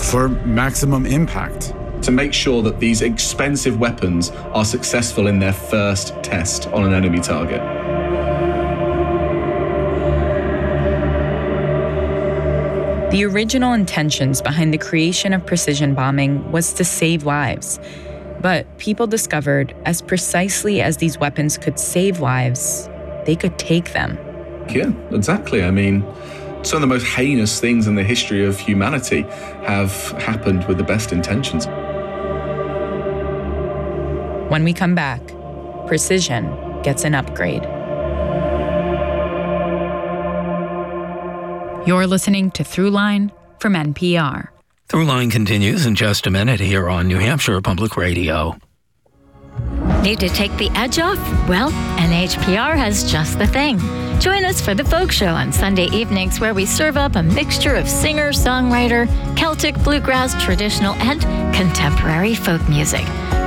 for maximum impact. To make sure that these expensive weapons are successful in their first test on an enemy target. The original intentions behind the creation of precision bombing was to save lives. But people discovered, as precisely as these weapons could save lives, they could take them. Yeah, exactly. I mean, some of the most heinous things in the history of humanity have happened with the best intentions. When we come back, precision gets an upgrade. You're listening to Throughline from NPR. Throughline continues in just a minute here on New Hampshire Public Radio. Need to take the edge off? Well, NHPR has just the thing. Join us for the Folk Show on Sunday evenings, where we serve up a mixture of singer, songwriter, Celtic, bluegrass, traditional, and contemporary folk music.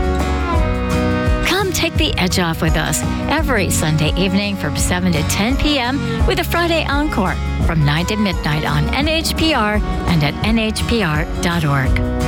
Come take the edge off with us every Sunday evening from 7 to 10 p.m. with a Friday encore from 9 to midnight on NHPR and at nhpr.org.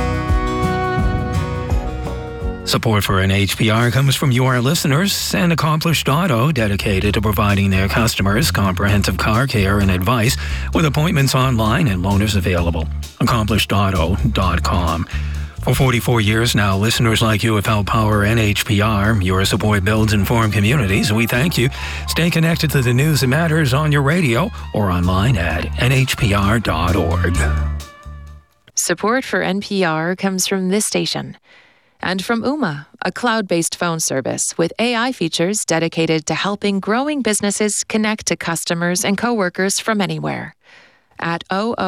Support for NHPR comes from your listeners and Accomplished Auto, dedicated to providing their customers comprehensive car care and advice with appointments online and loaners available. AccomplishedAuto.com. For 44 years now, listeners like you have helped power NHPR. Your support builds informed communities. We thank you. Stay connected to the news that matters on your radio or online at nhpr.org. Support for NPR comes from this station and from Ooma, a cloud-based phone service with AI features dedicated to helping growing businesses connect to customers and coworkers from anywhere at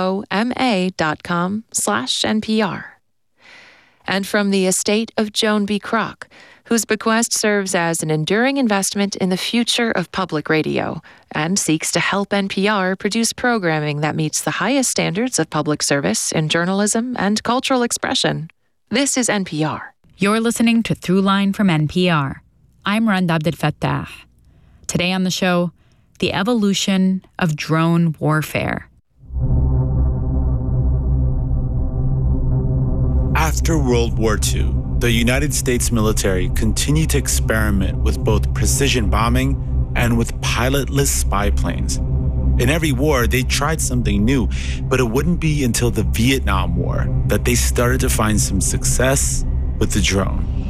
ooma.com/NPR. And from the estate of Joan B. Kroc, whose bequest serves as an enduring investment in the future of public radio and seeks to help NPR produce programming that meets the highest standards of public service in journalism and cultural expression. This is NPR. You're listening to Throughline from NPR. I'm Rand Abdelfattah. Today on the show, the evolution of drone warfare. After World War II, the United States military continued to experiment with both precision bombing and with pilotless spy planes. In every war, they tried something new, but it wouldn't be until the Vietnam War that they started to find some success with the drone.